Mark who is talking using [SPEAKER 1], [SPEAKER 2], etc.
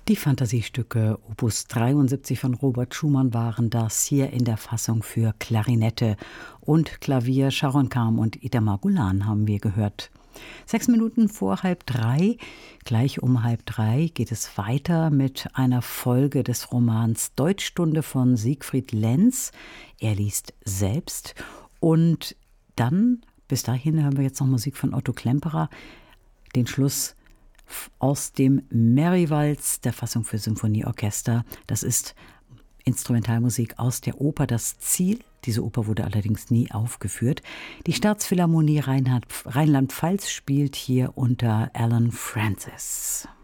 [SPEAKER 1] Die Fantasiestücke Opus 73 von Robert Schumann waren das, hier in der Fassung für Klarinette und Klavier. Sharon Kham und Itamar Gulan haben wir gehört. 6 Minuten vor 2:30, gleich um 2:30 geht es weiter mit einer Folge des Romans Deutschstunde von Siegfried Lenz. Er liest selbst. Und dann, bis dahin hören wir jetzt noch Musik von Otto Klemperer. Den Schluss aus dem Merry-Waltz, der Fassung für Symphonieorchester. Das ist Instrumentalmusik aus der Oper Das Ziel. Diese Oper wurde allerdings nie aufgeführt. Die Staatsphilharmonie Rheinland-Pfalz spielt hier unter Alan Francis.